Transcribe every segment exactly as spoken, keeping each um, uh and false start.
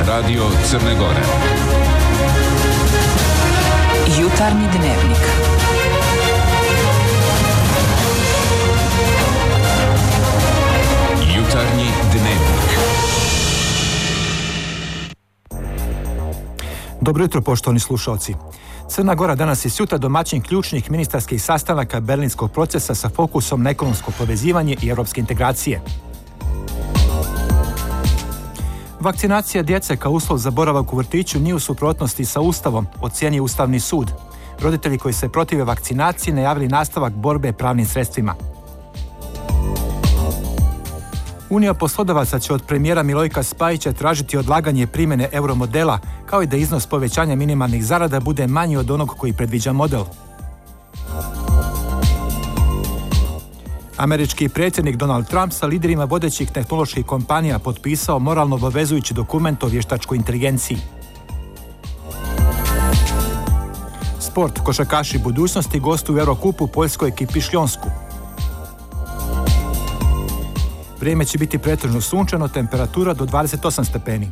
Radio Crne Gore. Jutarnji dnevnik. Jutarnji dnevnik. Dobro jutro, poštovani slušalci. Crna Gora danas je sutra domaćin ključnih ministarskih sastanaka berlinskog procesa sa fokusom na ekonomsko povezivanje i europske integracije. Vakcinacija djece kao uslov za boravak u vrtiću nije u suprotnosti sa Ustavom, ocijenio Ustavni sud. Roditelji koji se protive vakcinaciji najavili nastavak borbe pravnim sredstvima. Unija poslodavaca će od premijera Milojka Spajića tražiti odlaganje primjene euromodela, kao i da iznos povećanja minimalnih zarada bude manji od onog koji predviđa model. Američki predsjednik Donald Trump sa liderima vodećih tehnoloških kompanija potpisao moralno obavezujući dokument o vještačkoj inteligenciji. Sport, košarkaši budućnosti gostuju u Eurokupu poljskoj ekipi Šljonsku. Vrijeme će biti pretežno sunčano, temperatura do dvadeset osam stepeni.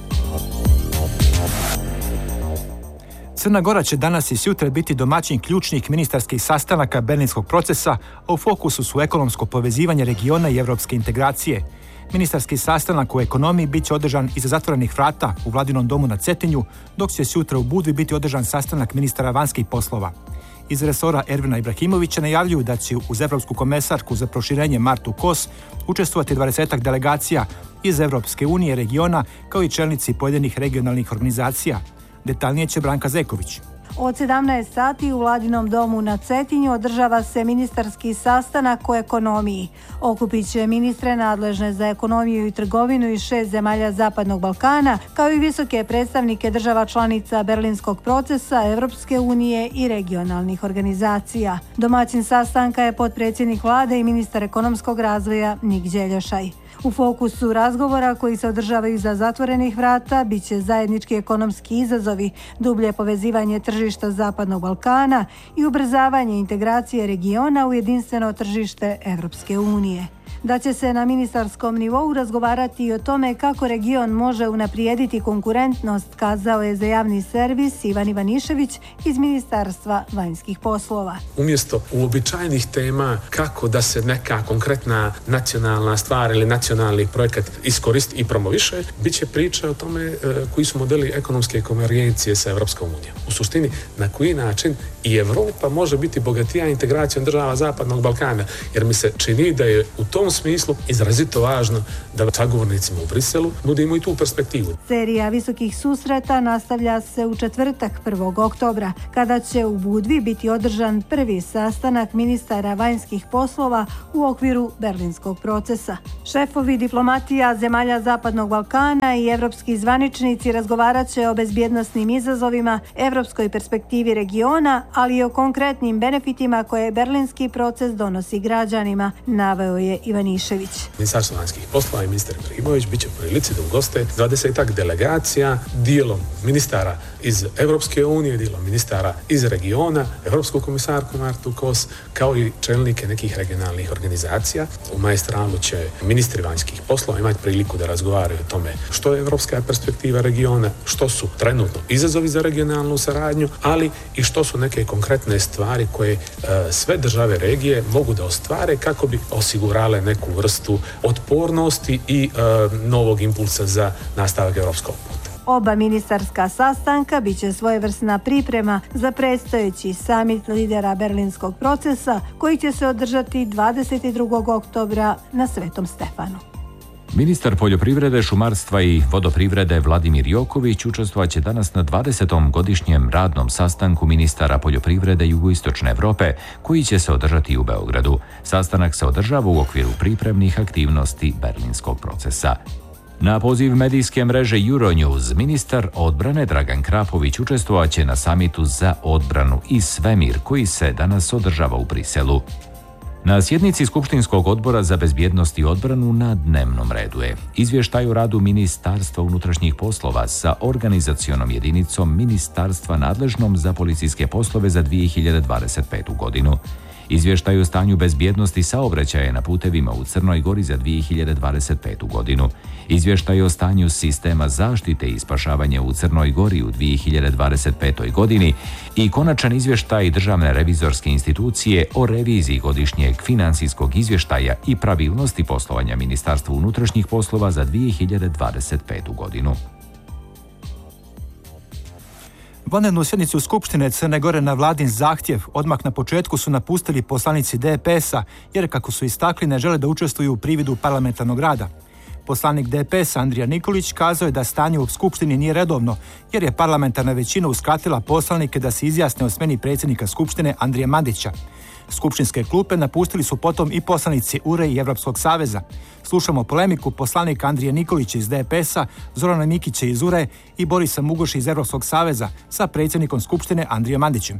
Crna Gora će danas i sutra biti domaćin ključnih ministarskih sastanaka berlinskog procesa, a u fokusu su ekonomsko povezivanje regiona i europske integracije. Ministarski sastanak u ekonomiji bit će održan iza zatvorenih vrata u Vladinom domu na Cetinju, dok će sutra u Budvi biti održan sastanak ministara vanjskih poslova. Iz resora Ervina Ibrahimovića najavljuju da će uz Evropsku komesarku za proširenje Martu Kos učestvovati dvadesetak delegacija iz Evropske unije regiona, kao i čelnici pojedinih regionalnih organizacija. Detaljnije će Branka Zeković. Od sedamnaest sati u Vladinom domu na Cetinju održava se ministarski sastanak o ekonomiji. Okupit će ministre nadležne za ekonomiju i trgovinu iz šest zemalja Zapadnog Balkana, kao i visoke predstavnike država članica berlinskog procesa, Evropske unije i regionalnih organizacija. Domaćin sastanka je potpredsjednik vlade i ministar ekonomskog razvoja Nik Đeljošaj. U fokusu razgovora koji se održavaju iza zatvorenih vrata bit će zajednički ekonomski izazovi, dublje povezivanje tržišta Zapadnog Balkana i ubrzavanje integracije regiona u jedinstveno tržište Evropske unije. Da će se na ministarskom nivou razgovarati i o tome kako region može unaprijediti konkurentnost, kazao je za javni servis Ivan Ivanišević iz Ministarstva vanjskih poslova. Umjesto uobičajenih tema kako da se neka konkretna nacionalna stvar ili nacionalni projekat iskoristi i promoviše, bit će priča o tome e, koji su modeli ekonomske konvergencije sa Evropskom unijom. U suštini, na koji način i Evropa može biti bogatija integracijom država Zapadnog Balkana, jer mi se čini da je u tom smislu izrazito važno da sagovornicima u Briselu nudimo i tu perspektivu. Serija visokih susreta nastavlja se u četvrtak prvog oktobra, kada će u Budvi biti održan prvi sastanak ministara vanjskih poslova u okviru berlinskog procesa. Šefovi diplomatija zemalja Zapadnog Balkana i evropski zvaničnici razgovarat će o bezbjednosnim izazovima, evropskoj perspektivi regiona, ali i o konkretnim benefitima koje berlinski proces donosi građanima, naveo je Ivanišević. Ministarstvo vanjskih poslova i ministar Ibrahimović bit će u prilici da ugoste dvadesetak delegacija, dijelom ministara iz Evropske unije, dijelom ministara iz regiona, Evropsku komisarku Martu Kos, kao i čelnike nekih regionalnih organizacija. U Maestralu će ministri vanjskih poslova imati priliku da razgovaraju o tome što je evropska perspektiva regiona, što su trenutno izazovi za regionalnu saradnju, ali i što su neke konkretne stvari koje e, sve države regije mogu da ostvare kako bi osigurale neku vrstu otpornosti i e, novog impulsa za nastavak evropskog puta. Oba ministarska sastanka bit će svojevrsna priprema za predstojeći samit lidera berlinskog procesa koji će se održati dvadeset drugog oktobra na Svetom Stefanu. Ministar poljoprivrede, šumarstva i vodoprivrede Vladimir Joković učestvovaće danas na dvadesetom godišnjem radnom sastanku ministara poljoprivrede Jugoistočne Evrope, koji će se održati u Beogradu. Sastanak se održava u okviru pripremnih aktivnosti berlinskog procesa. Na poziv medijske mreže Euronews, ministar odbrane Dragan Krapović učestvovaće na samitu za odbranu i svemir koji se danas održava u Briselu. Na sjednici Skupštinskog odbora za bezbjednost i odbranu na dnevnom redu je izvještaj o radu Ministarstva unutrašnjih poslova sa organizacionom jedinicom Ministarstva nadležnom za policijske poslove za dvije hiljade dvadeset petu godinu. Izvještaj o stanju bezbjednosti saobraćaja na putevima u Crnoj Gori za dvije hiljade dvadeset petu godinu. Izvještaj o stanju sistema zaštite i spašavanja u Crnoj Gori u dvije hiljade dvadeset petoj godini i konačan izvještaj Državne revizorske institucije o reviziji godišnjeg financijskog izvještaja i pravilnosti poslovanja Ministarstva unutrašnjih poslova za dvije hiljade dvadeset petu godinu. Vanrednu sjednicu Skupštine Crne Gore na vladin zahtjev odmah na početku su napustili poslanici D P S-a, jer kako su istakli ne žele da učestvuju u prividu parlamentarnog rada. Poslanik D P S Andrija Nikolić kazao je da stanje u Skupštini nije redovno, jer je parlamentarna većina uskratila poslanike da se izjasne o smjeni predsjednika Skupštine Andrije Mandića. Skupštinske klupe napustili su potom i poslanici U R E i Evropskog saveza. Slušamo polemiku poslanika Andrije Nikolića iz D P S-a, Zorana Mikića iz U R E i Borisa Mugoša iz Evropskog saveza sa predsjednikom Skupštine Andrijom Mandićem.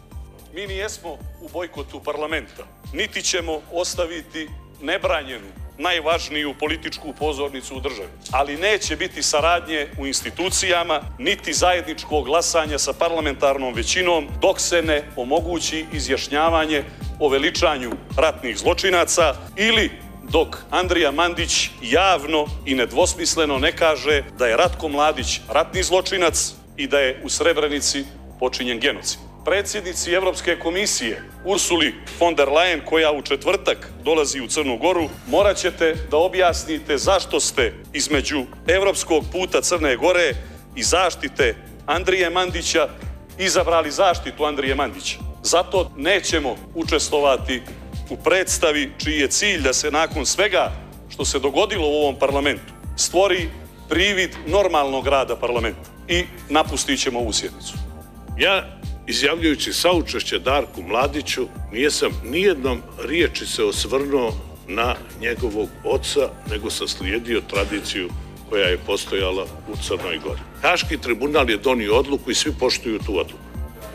Mi nijesmo u bojkotu parlamenta, niti ćemo ostaviti nebranjenu najvažniju političku pozornicu u državi. Ali neće biti saradnje u institucijama, niti zajedničkog glasanja sa parlamentarnom većinom dok se ne omogući izjašnjavanje o veličanju ratnih zločinaca ili dok Andrija Mandić javno i nedvosmisleno ne kaže da je Ratko Mladić ratni zločinac i da je u Srebrenici počinjen genocid. Predsjednici Europske komisije Ursuli von der Leyen, koja u četvrtak dolazi u Crnu Goru, morat ćete da objasnite zašto ste između europskog puta Crne Gore i zaštite Andrije Mandića izabrali zaštitu Andrije Mandića. Zato nećemo učestvovati u predstavi čiji je cilj da se nakon svega što se dogodilo u ovom parlamentu stvori privid normalnog rada parlamenta i napustit ćemo ovu sjednicu. Ja, izjavljujući saučešće Darku Mladiću, nisam nijednom riječi se osvrnuo na njegovog oca, nego sam slijedio tradiciju koja je postojala u Crnoj Gori. Haški tribunal je donio odluku i svi poštuju tu odluku.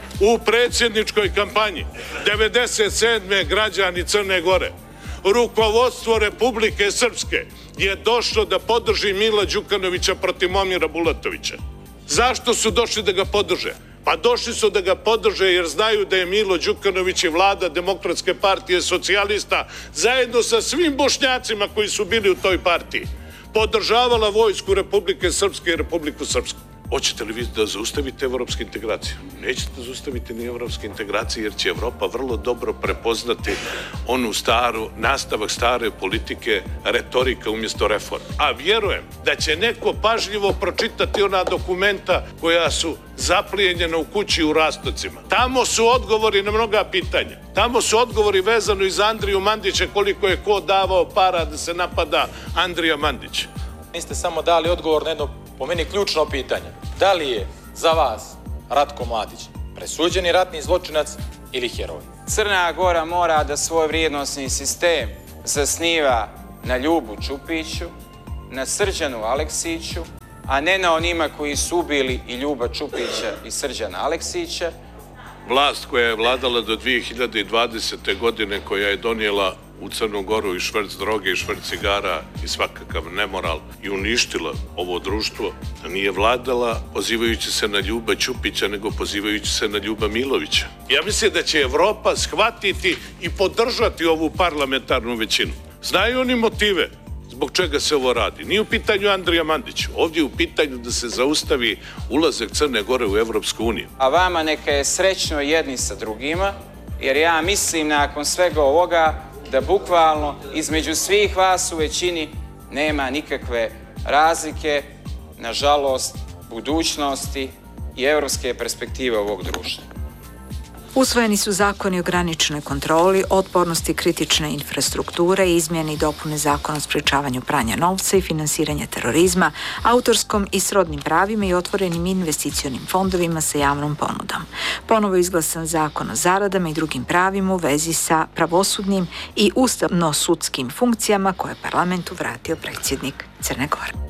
U predsjedničkoj kampanji devedeset sedme građani Crne Gore, rukovodstvo Republike Srpske je došlo da podrži Mila Đukanovića protiv Momira Bulatovića. Zašto su došli da ga podrže? Pa došli su da ga podrže jer znaju da je Milo Đukanović i vlada Demokratske partije socijalista zajedno sa svim Bošnjacima koji su bili u toj partiji podržavala vojsku Republike Srpske i Republiku Srpsku. Hoćete li vi da zaustavite evropske integracije? Nećete zaustaviti ni evropske integracije jer će Evropa vrlo dobro prepoznati onu staru, nastavak stare politike, retorika umjesto reforme. A vjerujem da će neko pažljivo pročitati ona dokumenta koja su zaplijenjena u kući u Rastocima. Tamo su odgovori na mnoga pitanja. Tamo su odgovori vezano i za Andriju Mandića, koliko je ko davao para da se napada Andrija Mandić. Niste samo dali odgovor na jedno, po meni, ključno pitanje. Da li je za vas Ratko Mladić presuđeni ratni zločinac ili heroj? Crna Gora mora da svoj vrijednosni sistem zasniva na Ljubu Čupiću, na Srđanu Aleksiću, a ne na onima koji su ubili i Ljuba Čupića i Srđana Aleksića. Vlast koja je vladala do dvije hiljade dvadesete. godine, koja je donijela u Crnu Goru i šverc droge i šverc cigara i svakakav nemoral i uništila ovo društvo, nije vladala pozivajući se na Ljuba Ćupića, nego pozivajući se na Ljuba Milovića. Ja mislim da će Evropa shvatiti i podržati ovu parlamentarnu većinu. Znaju oni motive zbog čega se ovo radi. Nije u pitanju Andrija Mandić. Ovdje je u pitanju da se zaustavi ulazak Crne Gore u Evropsku uniju. A vama neka je srećno jedni sa drugima, jer ja mislim nakon svega ovoga da bukvalno između svih vas u većini nema nikakve razlike, nažalost, budućnosti i evropske perspektive ovog društva. Usvojeni su zakoni o graničnoj kontroli, otpornosti kritične infrastrukture, izmjene i dopune zakona o sprječavanju pranja novca i finansiranja terorizma, autorskom i srodnim pravima i otvorenim investicionim fondovima sa javnom ponudom. Ponovo je izglasan zakon o zaradama i drugim pravima u vezi sa pravosudnim i ustavno-sudskim funkcijama koje je parlamentu vratio predsjednik Crne Gore.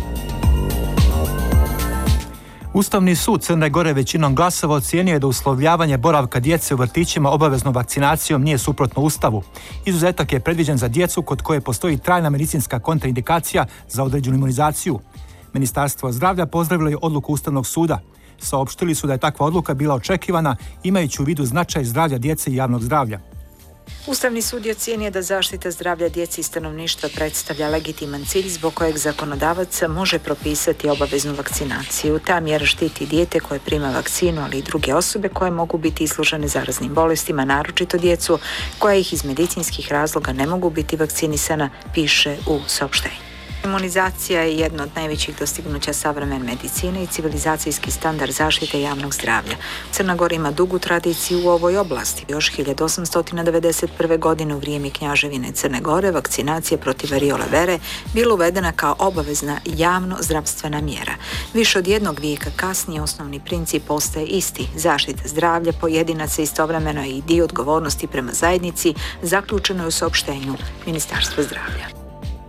Ustavni sud Crne Gore većinom glasova ocijenio je da uslovljavanje boravka djece u vrtićima obaveznom vakcinacijom nije suprotno Ustavu. Izuzetak je predviđen za djecu kod koje postoji trajna medicinska kontraindikacija za određenu imunizaciju. Ministarstvo zdravlja pozdravilo je odluku Ustavnog suda. Saopštili su da je takva odluka bila očekivana imajući u vidu značaj zdravlja djece i javnog zdravlja. Ustavni sud je ocijenio da zaštita zdravlja djece i stanovništva predstavlja legitiman cilj zbog kojeg zakonodavac može propisati obaveznu vakcinaciju. Ta mjera štiti dijete koje prima vakcinu, ali i druge osobe koje mogu biti izložene zaraznim bolestima, naročito djecu koja ih iz medicinskih razloga ne mogu biti vakcinisana, piše u saopštenju. Imunizacija je jedno od najvećih dostignuća savremene medicine i civilizacijski standard zaštite javnog zdravlja. Crna Gora ima dugu tradiciju u ovoj oblasti. Još hiljadu osamsto devedeset prve. godine u vrijeme Knjaževine Crne Gore vakcinacija protiv variole vere bila uvedena kao obavezna javno zdravstvena mjera. Više od jednog vijeka kasnije osnovni princip ostaje isti. Zaštita zdravlja pojedinaca istovremeno je i dio odgovornosti prema zajednici, zaključeno je u saopštenju Ministarstva zdravlja.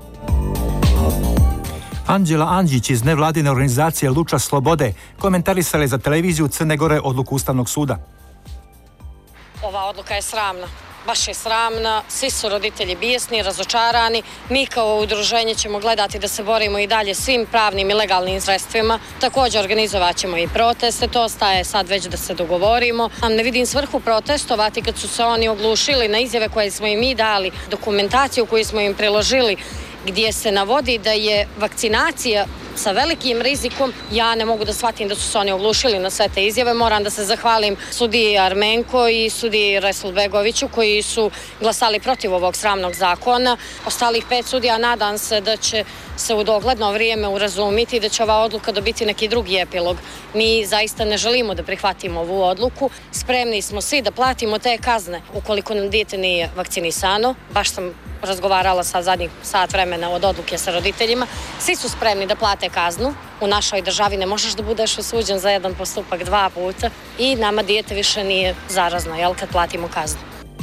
Anđela Anđić iz nevladine organizacije Luča Slobode komentarisala je za televiziju Crne Gore odluku Ustavnog suda. Ova odluka je sramna. Baš je sramna, svi su roditelji bijesni, razočarani. Mi kao udruženje ćemo gledati da se borimo i dalje svim pravnim i legalnim sredstvima. Također organizovat ćemo i proteste, to ostaje sad već da se dogovorimo. Ne vidim svrhu protestovati kad su se oni oglušili na izjave koje smo im mi dali, dokumentaciju koju smo im priložili, gdje se navodi da je vakcinacija sa velikim rizikom. Ja ne mogu da shvatim da su se oni oglušili na sve te izjave. Moram da se zahvalim sudiji Armenko i sudiji Resulbegoviću koji su glasali protiv ovog sramnog zakona. Ostalih pet sudija nadam se da će se u dogledno vrijeme urazumiti i da će ova odluka dobiti neki drugi epilog. Mi zaista ne želimo da prihvatimo ovu odluku. Spremni smo svi da platimo te kazne ukoliko nam dijete nije vakcinisano. Baš sam razgovarala sa zadnjih sat vremena od odluke sa roditeljima. Svi su spremni da plate kaznu. U našoj državi ne možeš da budeš osuđen za jedan postupak dva puta i nama dijete više nije zarazno, jel, kad platimo kaznu.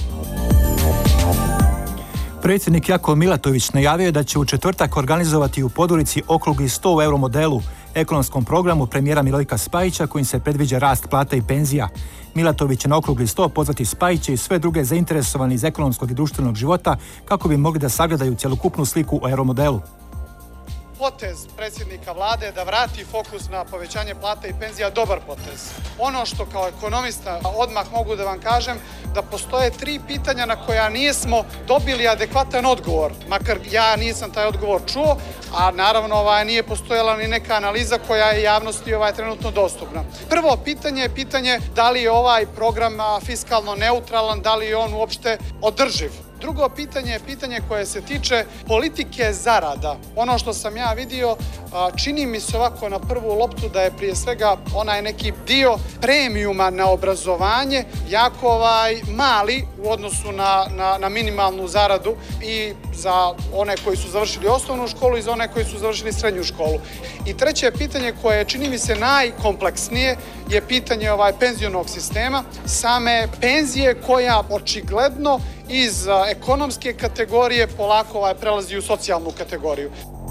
Predsjednik Jakov Milatović najavio je da će u četvrtak organizovati u Podgorici okrugli sto u euromodelu, ekonomskom programu premijera Milojka Spajića kojim se predviđa rast plata i penzija. Milatović će na okrugli sto pozvati Spajića i sve druge zainteresovani iz ekonomskog i društvenog života kako bi mogli da sagledaju cjelokupnu sliku o euromodelu. Potez predsjednika vlade da vrati fokus na povećanje plata i penzija dobar potez. Ono što kao ekonomista odmah mogu da vam kažem da postoje tri pitanja na koja nismo dobili adekvatan odgovor. Makar ja nisam taj odgovor čuo, a naravno ovaj, nije postojala ni neka analiza koja je javnosti ovaj, trenutno dostupna. Prvo pitanje je pitanje da li je ovaj program fiskalno neutralan, da li je on uopšte održiv. Drugo pitanje je pitanje koje se tiče politike zarada. Ono što sam ja vidio, čini mi se ovako na prvu loptu da je prije svega onaj neki dio premijuma na obrazovanje jako ovaj mali u odnosu na, na, na minimalnu zaradu i za one koji su završili osnovnu školu i za one koji su završili srednju školu. I treće pitanje koje čini mi se najkompleksnije je pitanje ovaj penzionog sistema, same penzije koja očigledno iz ekonomske kategorije polako ovaj prelazi u socijalnu kategoriju.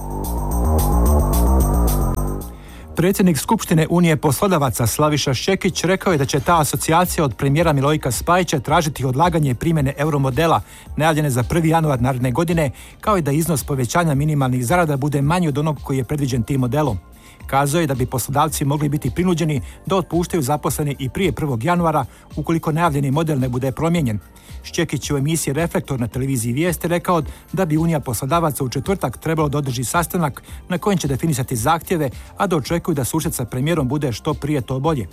Predsjednik Skupštine Unije poslodavaca Slaviša Šekić rekao je da će ta asocijacija od premijera Milojka Spajića tražiti odlaganje primjene euromodela najavljene za prvi januar naredne godine, kao i da iznos povećanja minimalnih zarada bude manji od onog koji je predviđen tim modelom. Kazao je da bi poslodavci mogli biti prinuđeni da otpuštaju zaposlene i prije prvog januara ukoliko najavljeni model ne bude promijenjen. Šćekić u emisiji Reflektor na televiziji Vijesti rekao da bi Unija poslodavaca u četvrtak trebalo da održi sastanak na kojem će definisati zahtjeve, a da očekuju da susret sa premijerom bude što prije to bolje.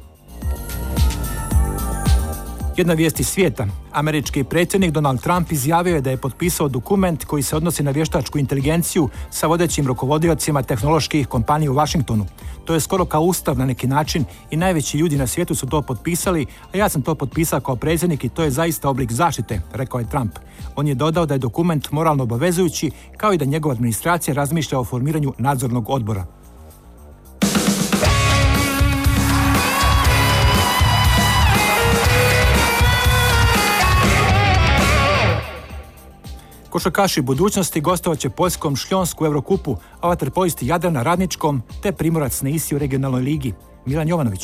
Jedna vijest iz svijeta. Američki predsjednik Donald Trump izjavio je da je potpisao dokument koji se odnosi na vještačku inteligenciju sa vodećim rukovodiocima tehnoloških kompanija u Washingtonu. To je skoro kao ustav na neki način i najveći ljudi na svijetu su to potpisali, a ja sam to potpisao kao predsjednik i to je zaista oblik zaštite, rekao je Trump. On je dodao da je dokument moralno obavezujući, kao i da njegova administracija razmišlja o formiranju nadzornog odbora. Košarkaši budućnosti gostovat će poljskom Šljónsku u Eurokupu, a vaterpolisti Jadrana Radničkom te Primorac Neisi u regionalnoj ligi. Milan Jovanović.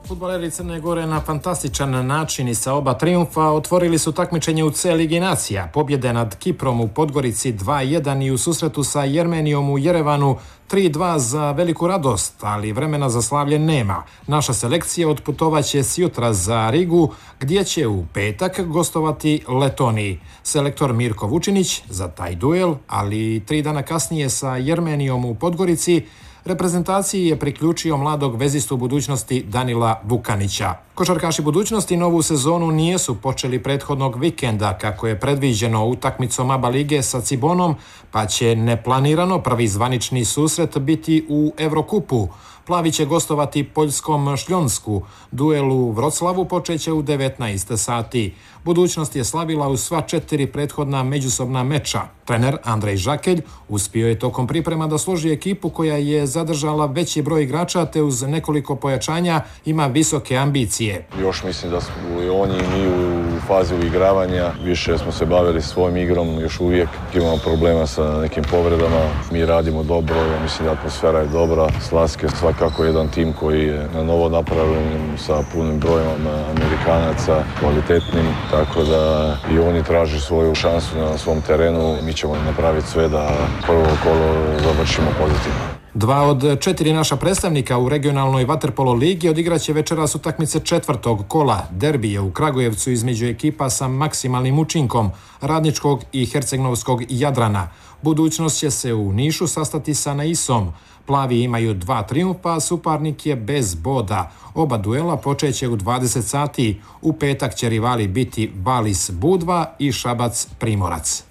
Fudbaleri Crne Gore na fantastičan način i sa oba triumfa otvorili su takmičenje u C Ligi nacija. Pobjede nad Kiprom u Podgorici dva jedan i u susretu sa Jermenijom u Jerevanu tri dva za veliku radost, ali vremena za slavlje nema. Naša selekcija otputovaće sjutra za Rigu, gdje će u petak gostovati Letoniji. Selektor Mirko Vučinić za taj duel, ali tri dana kasnije sa Jermenijom u Podgorici, reprezentaciji je priključio mladog vezistu budućnosti Danila Vukanića. Košarkaši budućnosti novu sezonu nijesu počeli prethodnog vikenda kako je predviđeno utakmicom ABA lige sa Cibonom, pa će neplanirano prvi zvanični susret biti u Evrokupu. Plavi će gostovati poljskom Šljonsku. Duel u Vroclavu počeće u devetnaest sati. Budućnost je slavila u sva četiri prethodna međusobna meča. Trener Andrej Žakelj uspio je tokom priprema da složi ekipu koja je zadržala veći broj igrača te uz nekoliko pojačanja ima visoke ambicije. Još mislim da smo i oni i mi u fazi uigravanja. Više smo se bavili svojim igrom, još uvijek imamo problema sa nekim povredama. Mi radimo dobro, ja mislim da atmosfera je dobra. Slask je svakako jedan tim koji je na novo napravljen sa punim brojem Amerikanaca, kvalitetnim, tako da i oni traže svoju šansu na svom terenu. Mi ćemo napraviti sve da prvo kolo završimo pozitivno. Dva od četiri naša predstavnika u regionalnoj vaterpolo ligi odigraće večeras utakmice četvrtog kola. Derbi je u Kragujevcu između ekipa sa maksimalnim učinkom Radničkog i Hercegnovskog Jadrana. Budućnost će se u Nišu sastati sa Naisom. Plavi imaju dva triumfa, suparnik je bez boda. Oba duela počeće u dvadeset sati. U petak će rivali biti Valis Budva i Šabac Primorac.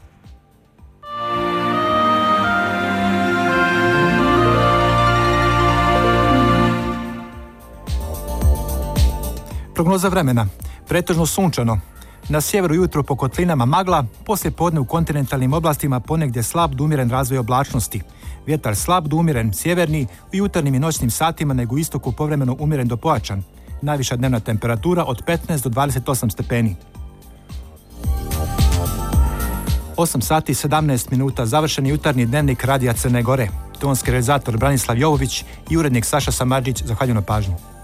Prognoza vremena. Pretežno sunčano. Na sjeveru jutro po kotlinama magla, poslije podne u kontinentalnim oblastima ponegdje slab do umjeren razvoj oblačnosti. Vjetar slab do umjeren sjeverni, u jutarnjim i noćnim satima nego istoku povremeno umjeren do pojačan. Najviša dnevna temperatura od petnaest do dvadeset osam stepeni. osam sati i sedamnaest minuta završeni jutarnji dnevnik Radija Crne Gore. Tonski realizator Branislav Jovović i urednik Saša Samardžić, zahvaljujem na pažnju.